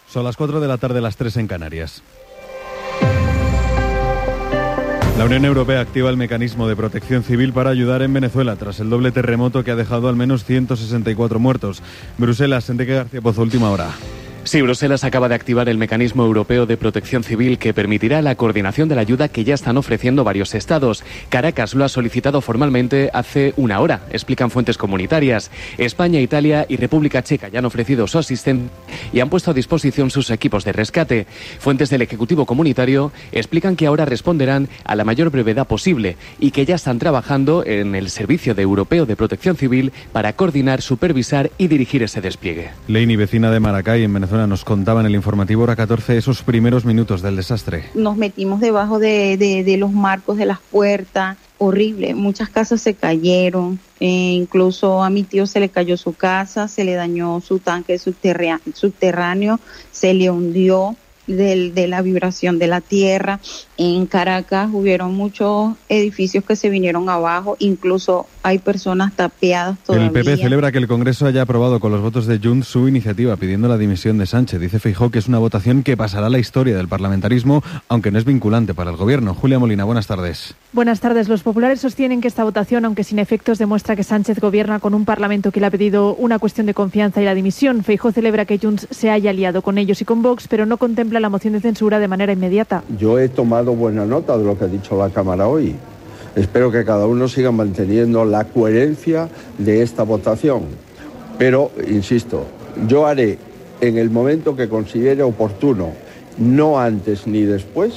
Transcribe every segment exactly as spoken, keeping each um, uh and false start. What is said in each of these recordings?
Son las cuatro de la tarde, las tres en Canarias. La Unión Europea activa el mecanismo de protección civil para ayudar en Venezuela tras el doble terremoto que ha dejado al menos ciento sesenta y cuatro muertos. Bruselas, Enrique García Pozo, última hora. Sí, Bruselas acaba de activar el mecanismo europeo de protección civil que permitirá la coordinación de la ayuda que ya están ofreciendo varios estados. Caracas lo ha solicitado formalmente hace una hora, explican fuentes comunitarias. España, Italia y República Checa ya han ofrecido su asistencia y han puesto a disposición sus equipos de rescate. Fuentes del Ejecutivo Comunitario explican que ahora responderán a la mayor brevedad posible y que ya están trabajando en el Servicio de Europeo de Protección Civil para coordinar, supervisar y dirigir ese despliegue. Leini, vecina de Maracay, en Venezuela, nos contaba en el informativo Hora catorce esos primeros minutos del desastre. Nos metimos debajo de, de, de los marcos de las puertas, horrible, muchas casas se cayeron, eh, incluso a mi tío se le cayó su casa, se le dañó su tanque subterráneo, subterráneo se le hundió de, de la vibración de la tierra. En Caracas hubieron muchos edificios que se vinieron abajo, incluso hay personas tapiadas todavía. El P P celebra que el Congreso haya aprobado con los votos de Junts su iniciativa pidiendo la dimisión de Sánchez. Dice Feijóo que es una votación que pasará a la historia del parlamentarismo, aunque no es vinculante para el Gobierno. Julia Molina, buenas tardes. Buenas tardes. Los populares sostienen que esta votación, aunque sin efectos, demuestra que Sánchez gobierna con un Parlamento que le ha pedido una cuestión de confianza y la dimisión. Feijóo celebra que Junts se haya aliado con ellos y con Vox, pero no contempla la moción de censura de manera inmediata. Yo he tomado buena nota de lo que ha dicho la Cámara hoy. Espero que cada uno siga manteniendo la coherencia de esta votación. Pero, insisto, yo haré en el momento que considere oportuno, no antes ni después,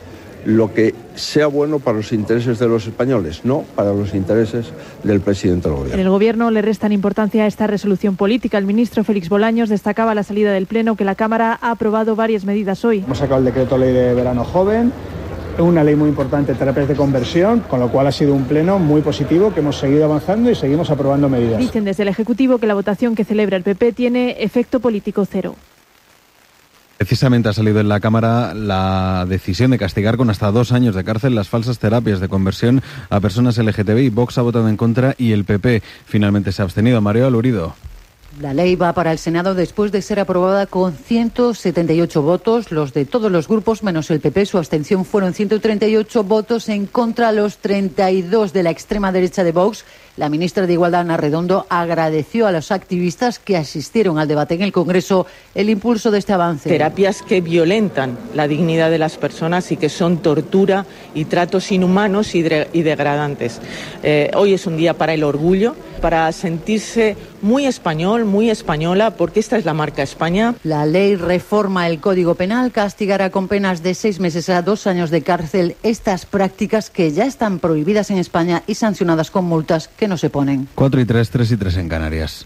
lo que sea bueno para los intereses de los españoles, no para los intereses del presidente del Gobierno. En el Gobierno le restan importancia a esta resolución política. El ministro Félix Bolaños destacaba a la salida del Pleno que la Cámara ha aprobado varias medidas hoy. Hemos sacado el decreto ley de verano joven, una ley muy importante de terapias de conversión, con lo cual ha sido un pleno muy positivo, que hemos seguido avanzando y seguimos aprobando medidas. Dicen desde el Ejecutivo que la votación que celebra el P P tiene efecto político cero. Precisamente ha salido en la Cámara la decisión de castigar con hasta dos años de cárcel las falsas terapias de conversión a personas L G T B I. Vox ha votado en contra y el P P finalmente se ha abstenido. Mario Alurido. La ley va para el Senado después de ser aprobada con ciento setenta y ocho votos, los de todos los grupos menos el P P. Su abstención fueron ciento treinta y ocho votos en contra, los treinta y dos de la extrema derecha de Vox. La ministra de Igualdad, Ana Redondo, agradeció a los activistas que asistieron al debate en el Congreso el impulso de este avance. Terapias que violentan la dignidad de las personas y que son tortura y tratos inhumanos y, de- y degradantes. Eh, hoy es un día para el orgullo, para sentirse muy español, muy española, porque esta es la marca España. La ley reforma el Código Penal, castigará con penas de seis meses a dos años de cárcel estas prácticas que ya están prohibidas en España y sancionadas con multas que no se ponen. Cuatro y tres, tres y tres en Canarias.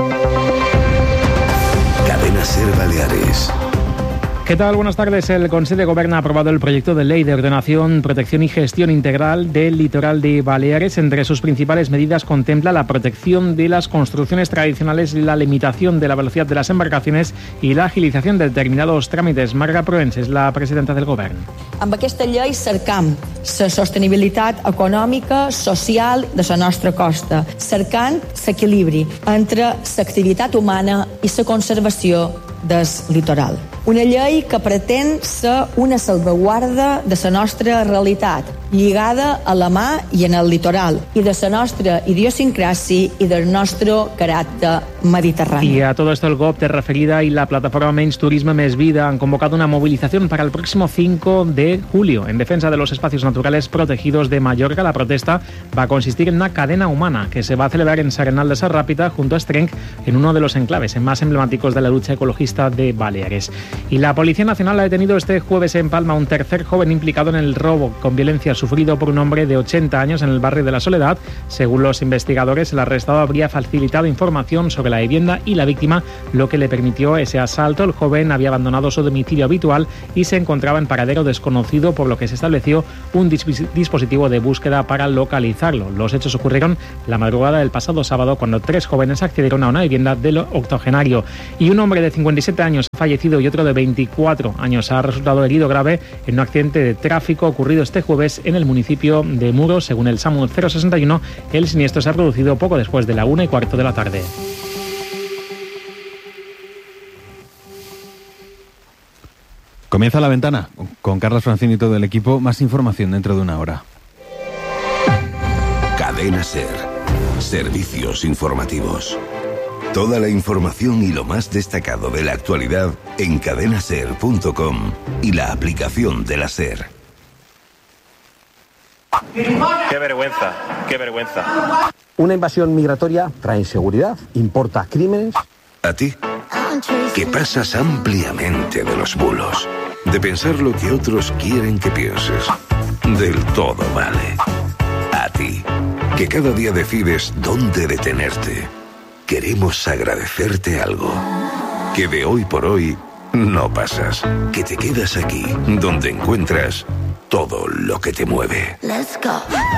Cadena Ser Baleares. ¿Qué tal? Buenas tardes. El Consejo de Gobierno ha aprobado el proyecto de ley de ordenación, protección y gestión integral del litoral de Baleares. Entre sus principales medidas contempla la protección de las construcciones tradicionales, la limitación de la velocidad de las embarcaciones y la agilización de determinados trámites. Marga Proens és la presidenta del Govern. Amb aquesta llei cercam la sostenibilitat econòmica, social de la nostra costa, cercant l'equilibri entre l'activitat humana i la conservació del litoral. Una llei que pretén ser una salvaguarda de la nostra realitat, lligada a la mar i en el litoral, i de la nostra idiosincràsia i del nostre caràcter mediterrani. Y a todo esto el G O P, Terra Ferida y la plataforma Menys Turisme Més Vida han convocado una movilización para el próximo cinco de julio en defensa de los espacios naturales protegidos de Mallorca. La protesta va a consistir en una cadena humana que se va a celebrar en S'Arenal de Sarrápita junto a Estrenc, en uno de los enclaves más emblemáticos de la lucha ecologista de Baleares. Y la Policía Nacional ha detenido este jueves en Palma a un tercer joven implicado en el robo con violencia sufrido por un hombre de ochenta años en el barrio de La Soledad. Según los investigadores, el arrestado habría facilitado información sobre la vivienda y la víctima, lo que le permitió ese asalto. El joven había abandonado su domicilio habitual y se encontraba en paradero desconocido, por lo que se estableció un dis- dispositivo de búsqueda para localizarlo. Los hechos ocurrieron la madrugada del pasado sábado, cuando tres jóvenes accedieron a una vivienda del octogenario. Y un hombre de cincuenta y siete años ha fallecido y otro de veinticuatro años ha resultado herido grave en un accidente de tráfico ocurrido este jueves en el municipio de Muros. Según el SAMU cero sesenta y uno, el siniestro se ha producido poco después de la una y cuarto de la tarde. Comienza La Ventana con Carlos Francini y todo el equipo. Más información dentro de una hora. Cadena SER. Servicios informativos. Toda la información y lo más destacado de la actualidad en cadena ser punto com y la aplicación de la SER. Qué vergüenza, qué vergüenza. Una invasión migratoria trae inseguridad, importa crímenes. ¿A ti? Que pasas ampliamente de los bulos, de pensar lo que otros quieren que pienses. Del todo vale. A ti, que cada día decides dónde detenerte. Queremos agradecerte algo. Que de hoy por hoy no pasas. Que te quedas aquí, donde encuentras todo lo que te mueve. Let's go.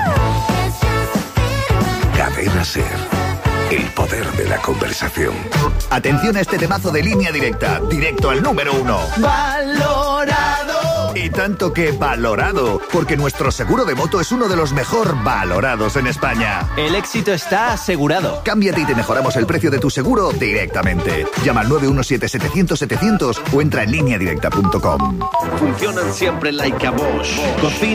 Cadena SER. El poder de la conversación. Atención a este temazo de Línea Directa. Directo al número uno. Valorado. Y tanto que valorado, porque nuestro seguro de moto es uno de los mejor valorados en España. El éxito está asegurado. Cámbiate y te mejoramos el precio de tu seguro directamente. Llama al nueve uno siete setecientos setecientos o entra en línea directa punto com. Funcionan siempre like a Bosch. Cocina